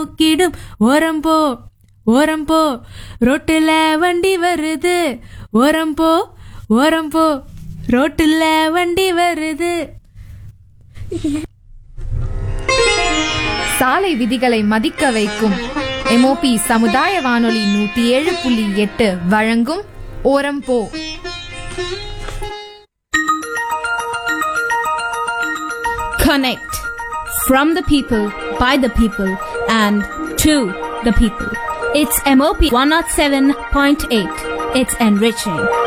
நோக்கிடும். ஓரம் போ ஓரம் போ, ரோட்டுல வண்டி வருது. ஓரம் போ ஓரம் போ, ரோட்டுல வண்டி வருது. சாலை விதிகளை மதிக்க வைக்கும் MOP சமுதாய வானொலி 107.8 வழங்கும் ஓரம் போ. Connect from the people, by the people, and to the people. It's MOP 107.8. It's enriching.